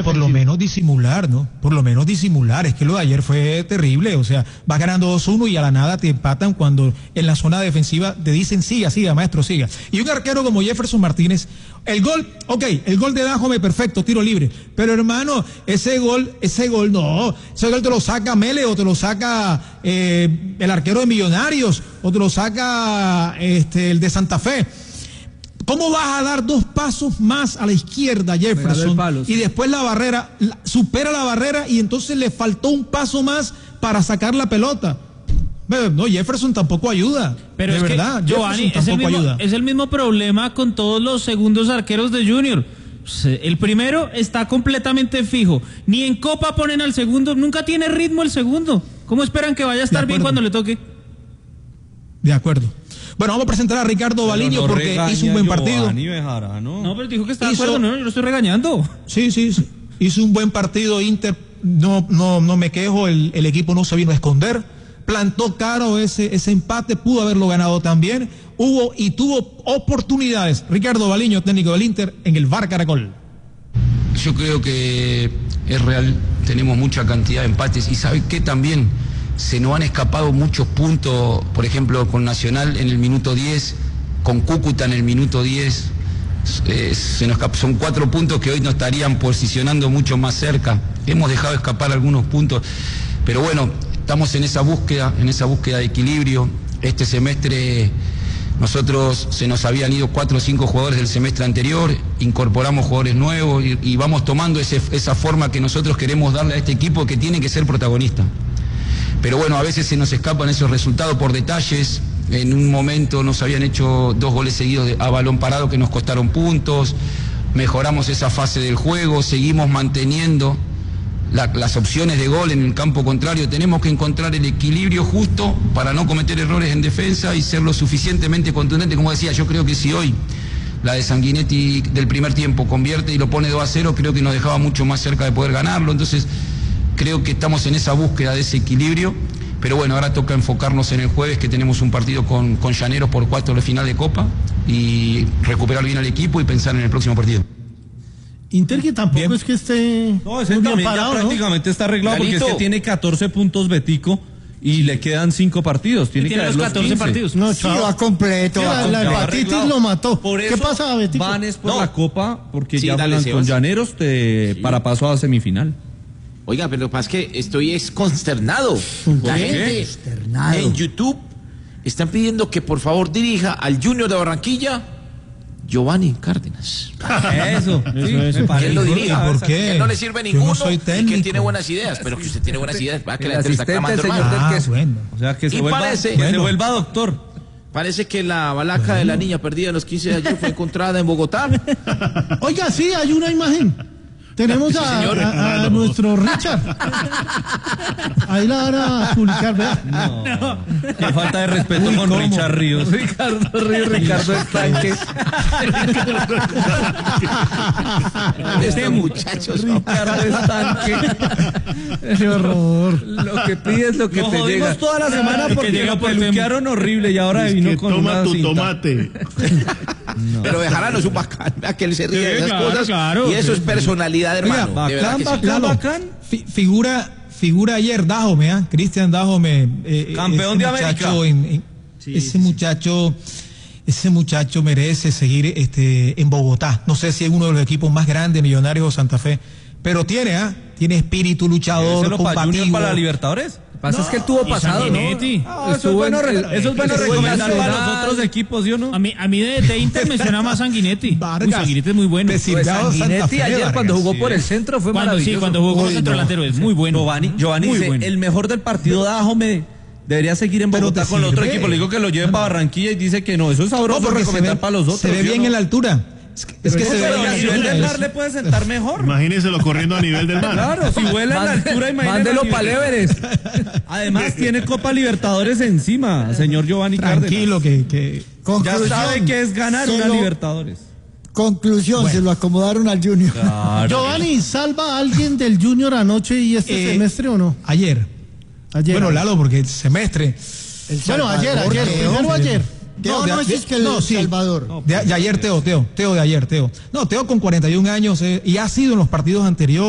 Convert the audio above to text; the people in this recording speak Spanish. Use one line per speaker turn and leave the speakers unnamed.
por lo menos disimular, ¿no? Por lo menos disimular. Es que lo de ayer fue terrible. O sea, vas ganando 2-1 y a la nada te empatan cuando en la zona defensiva te dicen siga, maestro, siga. Y un arquero como Jefferson Martínez, el gol de Dájome, perfecto, tiro libre. Pero hermano, ese gol no. Ese gol te lo saca Mele o te lo saca el arquero de Millonarios o te lo saca el de Santa Fe. ¿Cómo vas a dar 2 pasos más a la izquierda, Jefferson? Y después la barrera, supera la barrera y entonces le faltó un paso más para sacar la pelota. No, Jefferson tampoco ayuda.
Pero es
verdad,
que, Giovanni, es el mismo problema con todos los segundos arqueros de Junior. El primero está completamente fijo. Ni en Copa ponen al segundo, nunca tiene ritmo el segundo. ¿Cómo esperan que vaya a estar bien cuando le toque?
De acuerdo. Bueno, vamos a presentar a Ricardo Baliño porque hizo un buen partido.
No, pero dijo que está de acuerdo, no, yo lo estoy regañando.
Sí. Hizo un buen partido Inter, no me quejo, el equipo no se vino a esconder, plantó caro ese empate, pudo haberlo ganado también, tuvo oportunidades. Ricardo Baliño, técnico del Inter, en el VAR Caracol.
Yo creo que es real, tenemos mucha cantidad de empates y ¿sabe qué también? Se nos han escapado muchos puntos, por ejemplo, con Nacional en el minuto 10, con Cúcuta en el minuto 10. Son 4 puntos que hoy nos estarían posicionando mucho más cerca. Hemos dejado escapar algunos puntos, pero bueno, estamos en esa búsqueda de equilibrio. Este semestre nosotros se nos habían ido 4 o 5 jugadores del semestre anterior, incorporamos jugadores nuevos y vamos tomando esa forma que nosotros queremos darle a este equipo que tiene que ser protagonista. Pero bueno, a veces se nos escapan esos resultados por detalles. En un momento nos habían hecho 2 goles seguidos a balón parado que nos costaron puntos. Mejoramos esa fase del juego, seguimos manteniendo las opciones de gol en el campo contrario. Tenemos que encontrar el equilibrio justo para no cometer errores en defensa y ser lo suficientemente contundente. Como decía, yo creo que si hoy la de Sanguinetti del primer tiempo convierte y lo pone 2-0, creo que nos dejaba mucho más cerca de poder ganarlo. Entonces creo que estamos en esa búsqueda de ese equilibrio, pero bueno, ahora toca enfocarnos en el jueves, que tenemos un partido con Llaneros por 1/4 de final de Copa, y recuperar bien al equipo y pensar en el próximo partido.
Inter que tampoco bien. Es que esté
no, ese también parado, ya prácticamente está arreglado, Galito. Porque es que tiene 14 puntos Betico y le quedan 5 partidos. Tiene los 14 15.
Partidos. No, sí, va completo. La hepatitis lo mató.
Por eso
¿qué pasa, Betico?
Van es por la Copa, porque sí, ya van con Llaneros para paso a semifinal.
Oiga, pero lo que pasa es que estoy consternado. La gente en YouTube están pidiendo que por favor dirija al Junior de Barranquilla Giovanni Cárdenas.
Eso.
Que él lo dirija.
¿Por qué?
Que no le sirve ninguno
y
que él tiene buenas ideas. Pero que usted tiene buenas ideas. Va, que la gente está clamando,
bueno.
O sea, que se vuelva doctor.
Parece que la balaca de la niña perdida a los 15 de ayer fue encontrada en Bogotá.
Oiga, sí, hay una imagen. Tenemos a nuestro Richard. Ahí la van a publicar, ¿verdad?
No. Qué falta de respeto con Richard Ríos.
Ricardo Estanque.
Este muchacho.
Ricardo Estanque.
Qué horror.
Lo que pides, lo que te llega.
Toda la semana porque
lo peluquearon horrible y ahora vino con una
tu
cinta.
Tomate.
No. Pero Bejarano es un bacán, vea que él se ríe de esas cosas. Claro, y eso es personalidad, hermano.
Oiga, bacán. Figura ayer Dájome, Cristian Dájome.
Campeón de América.
Ese muchacho merece seguir en Bogotá. No sé si es uno de los equipos más grandes, Millonarios o Santa Fe. Pero tiene espíritu luchador,
combativo. ¿Para la Libertadores?
Pasa es que él tuvo pasado, ¿no?
Eso es bueno recomendar para los otros equipos, ¿sí o no?
A mí de Inter me suena más Sanguinetti.
Sanguinetti es muy bueno.
Sanguinetti ayer cuando jugó por el centro fue maravilloso.
Sí, cuando jugó por centro delantero es muy bueno.
Giovanni dice, bueno. El mejor del partido Dájome debería seguir en Bogotá con el otro equipo. Le digo que lo lleve para Barranquilla y dice que no, eso es sabroso recomendar para los otros.
Se ve bien en la altura.
Es que a nivel del mar le puede sentar mejor.
Imagínenselo corriendo a nivel del mar.
Claro, si vuela en la altura, imagínese.
Mándelo para el Everest.
Además, tiene Copa Libertadores encima, señor Giovanni Cárdenas.
Tranquilo, que
ya sabe que es ganar una Libertadores.
Conclusión, se lo acomodaron al Junior. Claro. Giovanni, ¿salva a alguien del Junior anoche y este semestre o no?
Ayer. Bueno, Lalo, porque el semestre.
Ayer. Teo no es que Salvador.
No, de ayer, Teo de ayer. No, Teo con 41 años y ha sido en los partidos anteriores.